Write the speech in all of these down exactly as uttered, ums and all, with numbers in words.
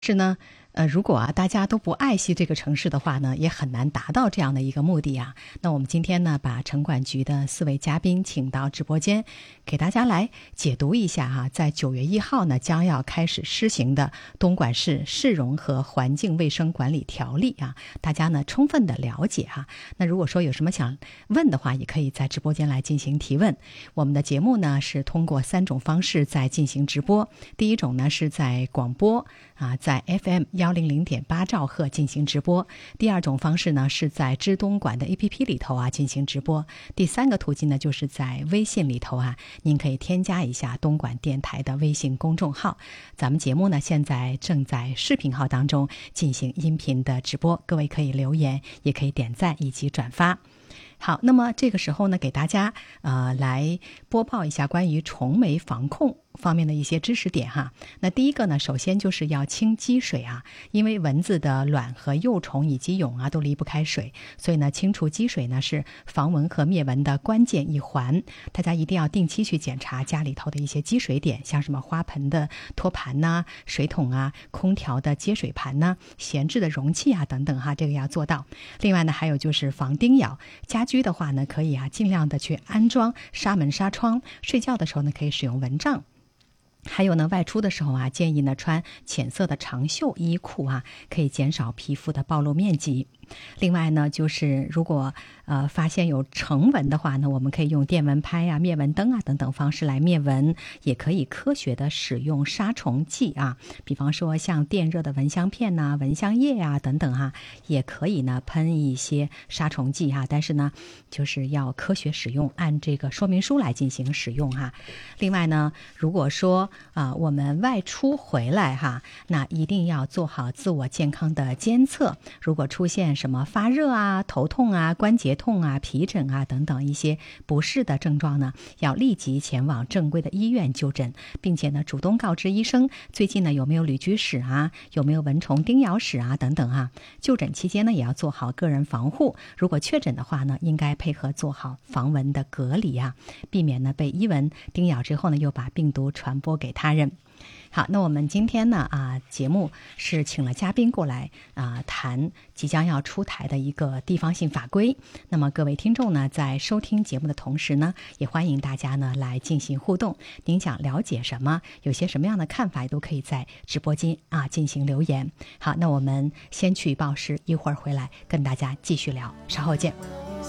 是呢，呃，如果啊大家都不爱惜这个城市的话呢，也很难达到这样的一个目的啊。那我们今天呢，把城管局的四位嘉宾请到直播间，给大家来解读一下哈、啊，在九月一号呢将要开始施行的东莞市市容和环境卫生管理条例啊，大家呢充分的了解哈、啊。那如果说有什么想问的话，也可以在直播间来进行提问。我们的节目呢是通过三种方式在进行直播，第一种呢是在广播啊，在 F M 一零零点八兆赫进行直播。第二种方式呢是在知东莞的 A P P 里头啊进行直播。第三个途径呢就是在微信里头啊，您可以添加一下东莞电台的微信公众号。咱们节目呢现在正在视频号当中进行音频的直播，各位可以留言，也可以点赞以及转发。好，那么这个时候呢，给大家呃来播报一下关于虫媒防控方面的一些知识点哈。那第一个呢，首先就是要清积水啊，因为蚊子的卵和幼虫以及蛹啊都离不开水，所以呢，清除积水呢是防蚊和灭蚊的关键一环。大家一定要定期去检查家里头的一些积水点，像什么花盆的托盘呐、啊、水桶啊、空调的接水盘呐、啊、闲置的容器啊等等哈，这个要做到。另外呢，还有就是防叮咬，家居的话呢，可以啊尽量的去安装纱门纱窗，睡觉的时候呢可以使用蚊帐。还有呢，外出的时候啊，建议呢穿浅色的长袖衣裤啊，可以减少皮肤的暴露面积。另外呢，就是如果呃发现有成蚊的话呢，我们可以用电蚊拍啊、灭蚊灯啊等等方式来灭蚊，也可以科学的使用杀虫剂啊，比方说像电热的蚊香片呐、啊、蚊香液啊等等哈、啊，也可以呢喷一些杀虫剂哈、啊，但是呢，就是要科学使用，按这个说明书来进行使用哈、啊。另外呢，如果说啊、呃、我们外出回来哈，那一定要做好自我健康的监测，如果出现什么发热啊、头痛啊、关节痛啊、皮疹啊等等一些不适的症状呢，要立即前往正规的医院就诊，并且呢主动告知医生最近呢有没有旅居史啊，有没有蚊虫叮咬史啊等等啊。就诊期间呢也要做好个人防护，如果确诊的话呢，应该配合做好防蚊的隔离啊，避免呢被伊蚊叮咬之后呢又把病毒传播给他人。好，那我们今天呢啊，节目是请了嘉宾过来啊，谈即将要出台的一个地方性法规。那么各位听众呢，在收听节目的同时呢，也欢迎大家呢来进行互动。您想了解什么，有些什么样的看法，都可以在直播间啊进行留言。好，那我们先去报时，一会儿回来跟大家继续聊，稍后见。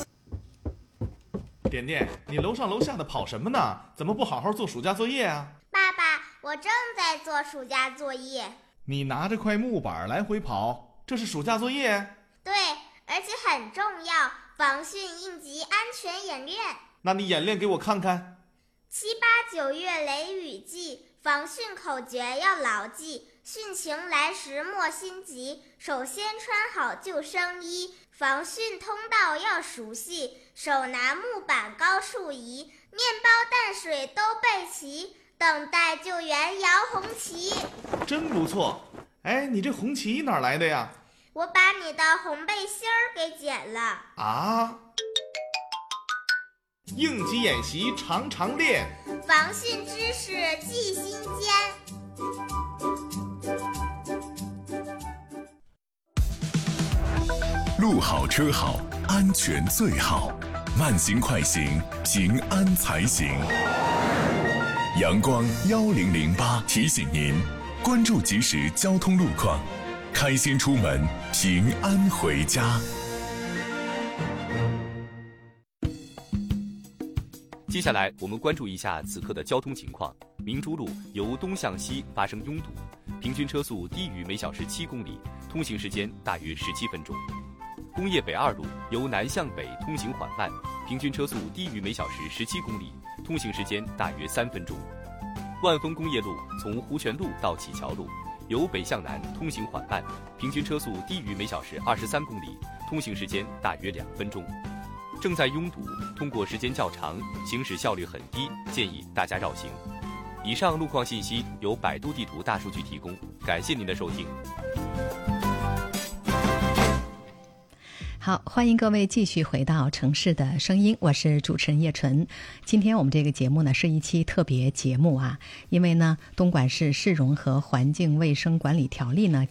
点点，你楼上楼下的跑什么呢？怎么不好好做暑假作业啊？ 爸爸，我正在做暑假作业。 你拿着块木板来回跑，这是暑假作业？ 对，而且很重要，防汛应急安全演练。 那你演练给我看看。 七八九月雷雨季，防汛口诀要牢记，汛情来时莫心急，首先穿好救生衣，防汛通道要熟悉，手拿木板高树移，面包淡水都备齐，等待救援摇红旗。 真不错。哎，你这红旗哪来的呀？ 我把你的红背心儿给剪了。 啊？应急演习常常练， 防汛知识记心间。 路好车好，安全最好，慢行快行，平安才行。阳光一零零八提醒您，关注即时交通路况，开心出门，平安回家。 接下来我们关注一下此刻的交通情况。明珠路由东向西发生拥堵，平均车速低于每小时七公里，通行时间大约十七分钟。工业北二路由南向北通行缓慢，平均车速低于每小时十七公里，通行时间大约三分钟。万丰工业路从湖泉路到启桥路由北向南通行缓慢，平均车速低于每小时二十三公里，通行时间大约两分钟。正在拥堵，通过时间较长，行驶效率很低，建议大家绕行。以上路况信息由百度地图大数据提供，感谢您的收听。 好，欢迎各位继续回到城市的声音，我是主持人叶纯。今天我们这个节目呢是一期特别节目啊，因为呢东莞市市容和环境卫生管理条例呢